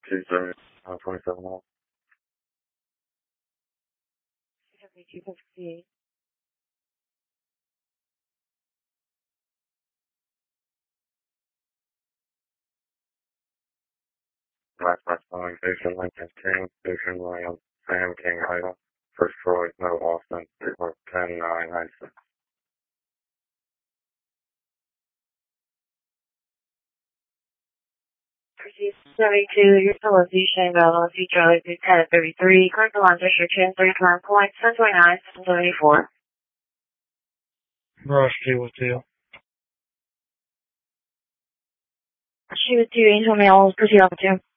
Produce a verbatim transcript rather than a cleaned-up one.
two thirty, uh, twenty-seven miles. two fifty-eight. Last bus calling station Lincoln King, station William Sam King Idle, First Troy, no Austin, report ten nine nine six. Proceed seventy-two, your solicitation, Velocity Charlie two ten thirty-three, current line district transfer, current point, seven twenty-nine, seven seventy-four. Rush two with two. She was two, Angel Mail, proceed on two.